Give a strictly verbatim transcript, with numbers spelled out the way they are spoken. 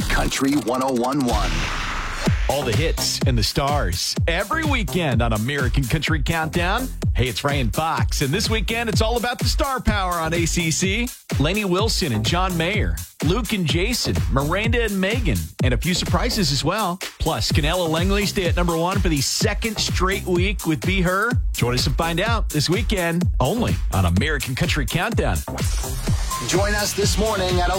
Country one oh one point one. All the hits and the stars every weekend on American Country Countdown. Hey, it's Ryan Fox, and this weekend it's all about the star power on A C C. Lainey Wilson and John Mayer, Luke and Jason, Miranda and Megan, and a few surprises as well. Plus, can Ella Langley stay at number one for the second straight week with Be Her? Join us and find out this weekend only on American Country Countdown. Join us this morning at